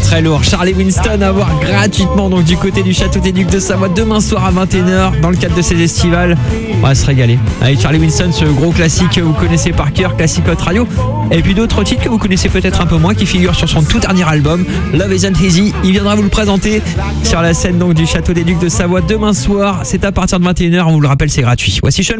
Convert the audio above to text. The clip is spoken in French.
très lourd. Charlie Winston à voir gratuitement donc du côté du Château des Ducs de Savoie demain soir à 21h dans le cadre de ces festivals. On va se régaler. Avec Charlie Winston, ce gros classique que vous connaissez par cœur, Classic Hot Radio. Et puis d'autres titres que vous connaissez peut-être un peu moins qui figurent sur son tout dernier album, Love Isn't Easy. Il viendra vous le présenter sur la scène donc du Château des Ducs de Savoie demain soir. C'est à partir de 21h. On vous le rappelle, c'est gratuit. Voici Sean